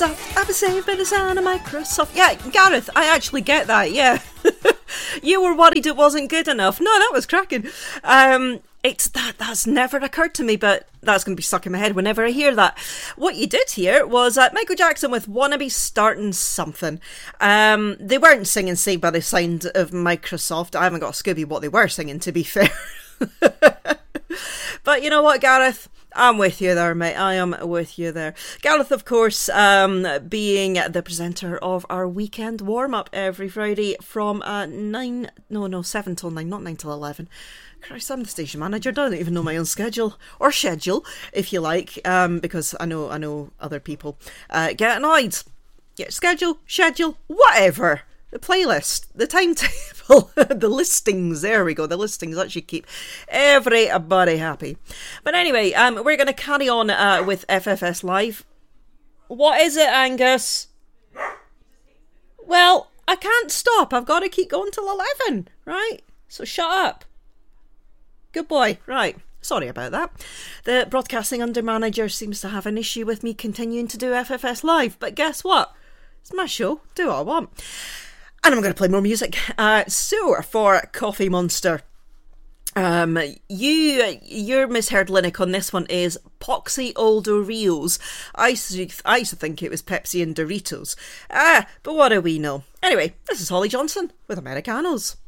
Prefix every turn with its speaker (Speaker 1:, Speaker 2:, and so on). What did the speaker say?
Speaker 1: I was saved by the sound of Microsoft. Yeah, Gareth, I actually get that, yeah. You were worried it wasn't good enough. No, that was cracking. That's never occurred to me, but that's going to be stuck in my head whenever I hear that. What you did hear was Michael Jackson with Wanna Be Starting Something. They weren't singing Saved by the Sound of Microsoft. I haven't got a Scooby what they were singing, to be fair. But you know what, Gareth? I'm with you there, mate. I am with you there. Gareth, of course, being the presenter of our weekend warm-up every Friday from 7 till 9, not 9 till 11. Christ, I'm the station manager. I don't even know my own schedule. Or schedule, if you like, because I know other people get annoyed. Yeah, schedule, whatever. The playlist, the timetable, the listings, there we go, the listings, that should keep everybody happy. But anyway, we're going to carry on with FFS Live. What is it, Angus? Well, I can't stop, I've got to keep going till 11, right? So shut up. Good boy, right. Sorry about that. The broadcasting under manager seems to have an issue with me continuing to do FFS Live, but guess what? It's my show, do what I want. And I'm going to play more music. So, for Coffee Monster, your misheard lyric on this one is Poxy Old Oreos. I used to think it was Pepsi and Doritos. But what do we know? Anyway, this is Holly Johnson with Americanos.